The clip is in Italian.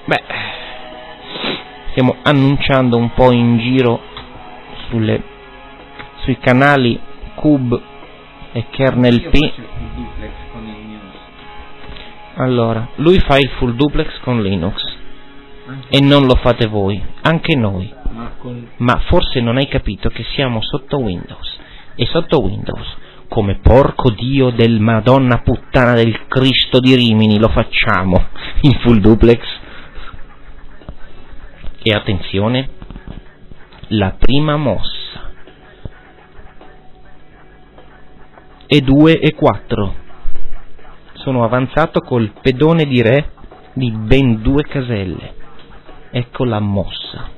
Beh, stiamo annunciando un po' in giro sui canali Cube e Kernel P. Allora, lui fa il full duplex con Linux e non lo fate voi, anche noi. Ma forse non hai capito che siamo sotto Windows, e sotto Windows, come porco Dio del Madonna puttana del Cristo di Rimini, lo facciamo in full duplex. E attenzione, la prima mossa, E2 e 4, sono avanzato col pedone di re di ben 2 caselle, ecco la mossa.